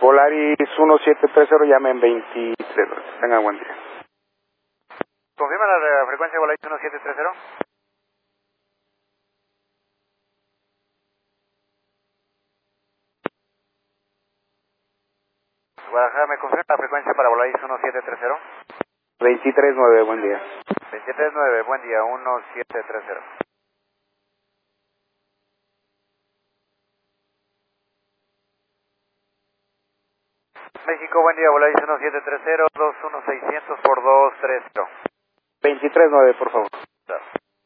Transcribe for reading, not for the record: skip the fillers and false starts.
Volaris 1730, llame en 23 horas. Tenga buen día. ¿Confirma la frecuencia de Volaris 1730? Guadalajara, ¿me confirma la frecuencia para Volaris 1730? 239, buen día. 239, buen día, 1730. México, buen día, Volaris 1730, 21600 por 230. 239, por favor.